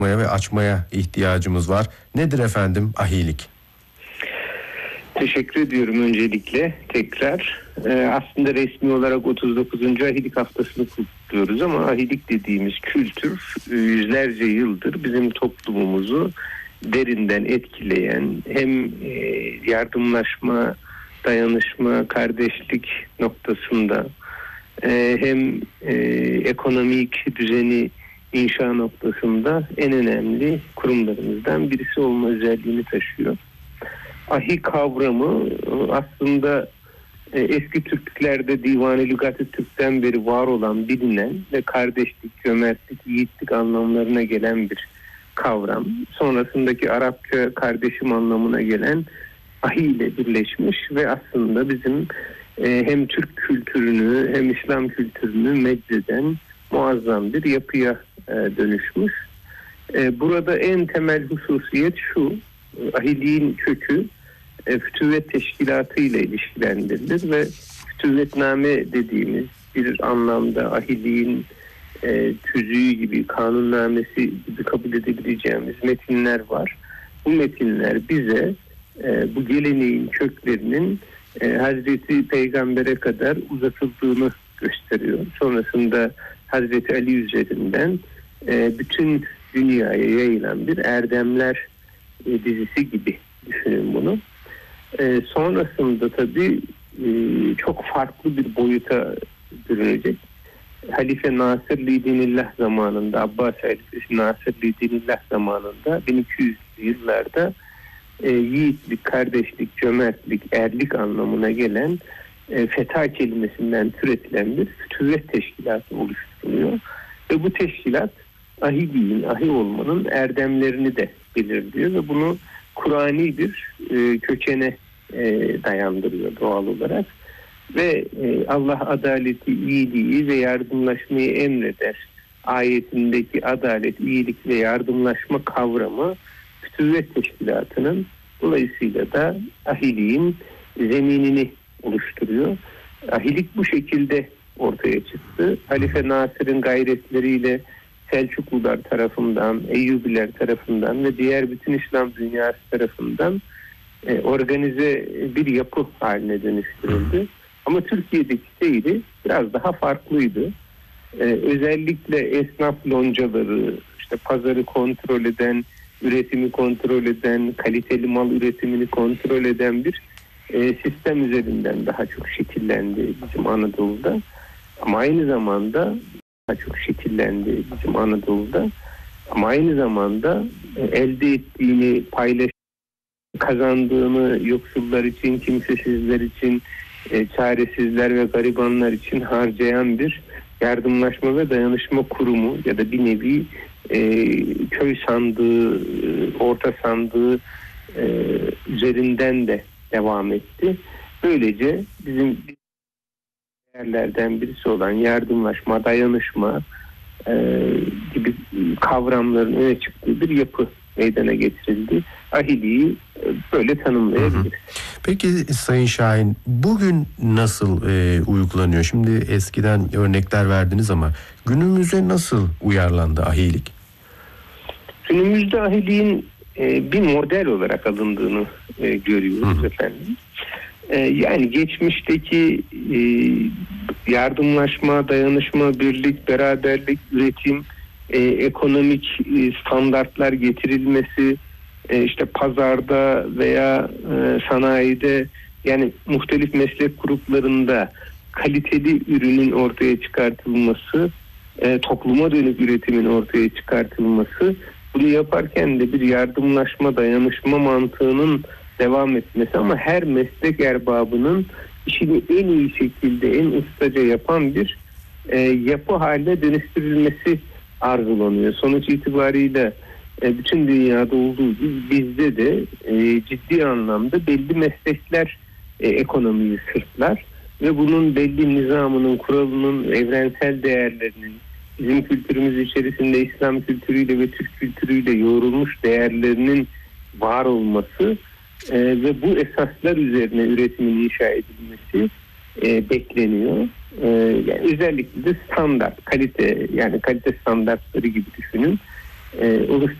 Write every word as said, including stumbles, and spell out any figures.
ve açmaya ihtiyacımız var. Nedir efendim ahilik? Teşekkür ediyorum öncelikle tekrar. Ee, aslında resmi olarak otuz dokuzuncu ahilik haftasını kutluyoruz ama ahilik dediğimiz kültür yüzlerce yıldır bizim toplumumuzu derinden etkileyen, hem e, yardımlaşma, dayanışma, kardeşlik noktasında e, hem e, ekonomik düzeni inşa noktasında en önemli kurumlarımızdan birisi olma özelliğini taşıyor. Ahi kavramı aslında eski Türklerde Divan-ı Lügat-ı Türk'ten beri var olan, bilinen ve kardeşlik, cömertlik, yiğitlik anlamlarına gelen bir kavram. Sonrasındaki Arapça kardeşim anlamına gelen ahi ile birleşmiş ve aslında bizim hem Türk kültürünü hem İslam kültürünü meczeden muazzam bir yapıya dönüşmüş. Burada en temel hususiyet şu: ahiliğin kökü e, fütüvvet teşkilatı ile ilişkilendirilir ve fütüvvetname dediğimiz bir anlamda ahiliğin e, tüzüğü gibi, kanunnamesi gibi kabul edebileceğimiz metinler var. Bu metinler bize e, bu geleneğin köklerinin e, Hazreti Peygamber'e kadar uzatıldığını gösteriyor. Sonrasında Hazreti Ali üzerinden e, bütün dünyaya yayılan bir erdemler e, dizisi gibi düşünün bunu. E, sonrasında tabii e, çok farklı bir boyuta bürünecek. Halife Nasır Lidinillah zamanında, Abbas Halifesi Nasır Lidinillah zamanında bin iki yüzlü yıllarda e, yiğitlik, kardeşlik, cömertlik, erlik anlamına gelen e, fetha kelimesinden türetilen bir fütüvvet teşkilatı oluşturuluyor. Ve bu teşkilat ahiliğin, ahi olmanın erdemlerini de belirliyor ve bunu Kur'ani bir e, kökene e, dayandırıyor doğal olarak. Ve e, Allah adaleti, iyiliği ve yardımlaşmayı emreder. Ayetindeki adalet, iyilik ve yardımlaşma kavramı fütüvvet teşkilatının, dolayısıyla da ahiliğin zeminini oluşturuyor. Ahilik bu şekilde ortaya çıktı. Halife Nasır'ın gayretleriyle Selçuklular tarafından, Eyyubiler tarafından ve diğer bütün İslam dünyası tarafından e, organize bir yapı haline dönüştürüldü. Ama Türkiye'deki seyri biraz daha farklıydı. E, özellikle esnaf loncaları, işte pazarı kontrol eden, üretimi kontrol eden, kaliteli mal üretimini kontrol eden bir e, sistem üzerinden daha çok şekillendi bizim Anadolu'da. Ama aynı zamanda daha çok şekillendi bizim Anadolu'da. Ama aynı zamanda elde ettiğini paylaş, kazandığını yoksullar için, kimsesizler için, e, çaresizler ve garibanlar için harcayan bir yardımlaşma ve dayanışma kurumu ya da bir nevi e, köy sandığı, e, orta sandığı e, üzerinden de devam etti. Böylece bizim değerlerden birisi olan yardımlaşma, dayanışma e, gibi kavramların öne çıktığı bir yapı meydana getirildi. Ahiliği e, böyle tanımlayabiliriz. Peki Sayın Şahin, bugün nasıl e, uygulanıyor? Şimdi eskiden örnekler verdiniz ama günümüze nasıl uyarlandı ahilik? Günümüzde ahiliğin e, bir model olarak alındığını e, görüyoruz Hı-hı. efendim. Yani geçmişteki e, yardımlaşma, dayanışma, birlik, beraberlik, üretim, e, ekonomik e, standartlar getirilmesi, e, işte pazarda veya e, sanayide, yani muhtelif meslek gruplarında kaliteli ürünün ortaya çıkartılması, e, topluma dönük üretimin ortaya çıkartılması, bunu yaparken de bir yardımlaşma, dayanışma mantığının devam etmesi ama her meslek erbabının işini en iyi şekilde, en ustaca yapan bir e, yapı haline dönüştürülmesi arzulanıyor. Sonuç itibariyle e, bütün dünyada olduğu gibi bizde de e, ciddi anlamda belli meslekler e, ekonomiyi sırtlar ve bunun belli nizamının, kuralının, evrensel değerlerinin, bizim kültürümüz içerisinde İslam kültürüyle ve Türk kültürüyle yoğrulmuş değerlerinin var olması Ee, ve bu esaslar üzerine üretimin inşa edilmesi e, bekleniyor. Ee, yani özellikle de standart, kalite, yani kalite standartları gibi düşünün. e,